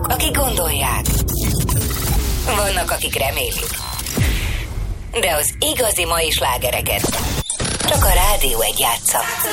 akik gondolják. Vannak, akik remélik. De az igazi mai slágereket csak a Rádió 1 játsza.